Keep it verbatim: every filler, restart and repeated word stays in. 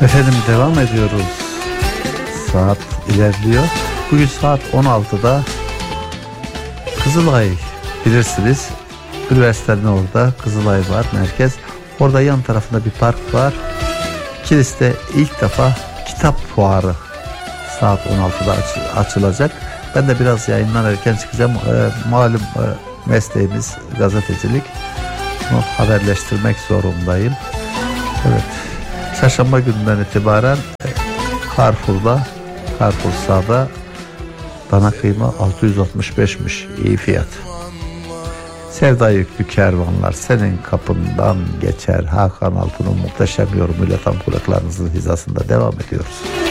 Efendim devam ediyoruz. Saat ilerliyor. Bugün saat on altıda Kızılay, bilirsiniz. Üniversitenin orada Kızılay var, merkez. Orada yan tarafında bir park var. Kilis'te ilk defa kitap fuarı saat on altıda aç- açılacak. Ben de biraz yayından erken çıkacağım. E, malum e, mesleğimiz gazetecilik. Bunu haberleştirmek zorundayım. Evet. Çarşamba gününden itibaren e, Carrefour'da, Carrefour sağda dana kıyma altı yüz altmış beşmiş. İyi fiyat. Sevda yüklü kervanlar senin kapından geçer. Hakan Altun'un muhteşem yorumuyla tam kulaklarınızın hizasında devam ediyoruz.